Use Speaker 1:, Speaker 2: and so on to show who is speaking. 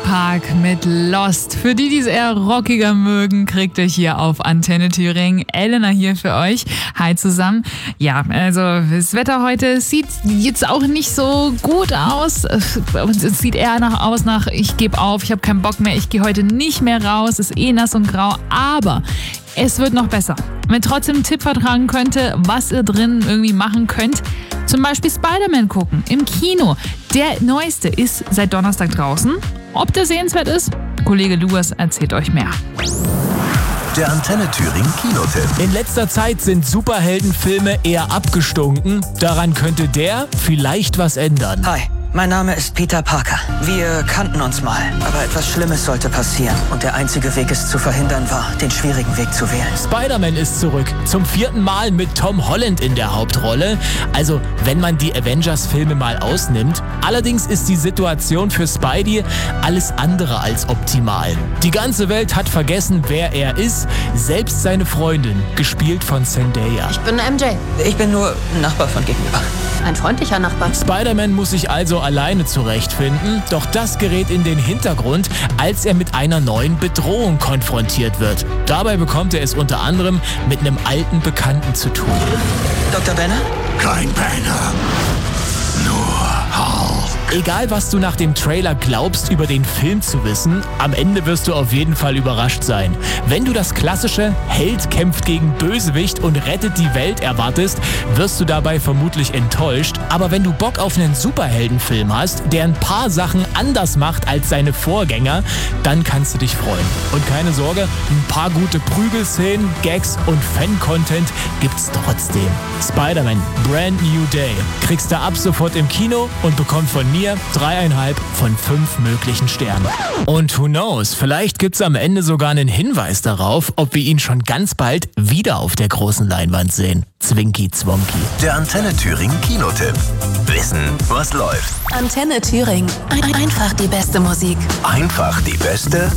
Speaker 1: Park mit Lost. Für die, die es eher rockiger mögen, kriegt ihr hier auf Antenne Thüringen. Elena hier für euch. Hi zusammen. Ja, also das Wetter heute sieht jetzt auch nicht so gut aus. Es sieht eher aus nach, ich gebe auf, ich habe keinen Bock mehr, ich gehe heute nicht mehr raus, ist eh nass und grau, aber es wird noch besser. Wenn ihr trotzdem einen Tipp vertragen könnte, was ihr drin irgendwie machen könnt, zum Beispiel Spider-Man gucken im Kino. Der neueste ist seit Donnerstag draußen. Ob der sehenswert ist? Kollege Lukas erzählt euch mehr.
Speaker 2: Der Antenne Thüringen Kinotipp.
Speaker 3: In letzter Zeit sind Superheldenfilme eher abgestunken. Daran könnte der vielleicht was ändern.
Speaker 4: Hi, mein Name ist Peter Parker. Wir kannten uns mal, aber etwas Schlimmes sollte passieren. Und der einzige Weg, es zu verhindern, war, den schwierigen Weg zu wählen.
Speaker 3: Spider-Man ist zurück. Zum 4. Mal mit Tom Holland in der Hauptrolle. Also, wenn man die Avengers-Filme mal ausnimmt. Allerdings ist die Situation für Spidey alles andere als optimal. Die ganze Welt hat vergessen, wer er ist. Selbst seine Freundin, gespielt von Zendaya.
Speaker 5: Ich bin MJ.
Speaker 4: Ich bin nur ein Nachbar von gegenüber.
Speaker 5: Ein freundlicher Nachbar.
Speaker 3: Spider-Man muss sich also alleine zurechtfinden, doch das gerät in den Hintergrund, als er mit einer neuen Bedrohung konfrontiert wird. Dabei bekommt er es unter anderem mit einem alten Bekannten zu tun.
Speaker 4: Dr. Banner?
Speaker 2: Kein Banner. Nur Hulk.
Speaker 3: Egal, was du nach dem Trailer glaubst, über den Film zu wissen, am Ende wirst du auf jeden Fall überrascht sein. Wenn du das klassische Held kämpft gegen Bösewicht und rettet die Welt erwartest, wirst du dabei vermutlich enttäuscht. Aber wenn du Bock auf einen Superheldenfilm hast, der ein paar Sachen anders macht als seine Vorgänger, dann kannst du dich freuen. Und keine Sorge, ein paar gute Prügelszenen, Gags und Fan-Content gibt's trotzdem. Spider-Man Brand New Day kriegst du ab sofort im Kino und bekommt von mir 3,5 von 5 möglichen Sternen. Und who knows, vielleicht gibt's am Ende sogar einen Hinweis darauf, ob wir ihn schon ganz bald wieder auf der großen Leinwand sehen. Zwinki Zwonki.
Speaker 2: Der Antenne Thüringen Kinotipp. Wissen, was läuft.
Speaker 6: Antenne Thüringen. Einfach die beste Musik.
Speaker 2: Einfach die beste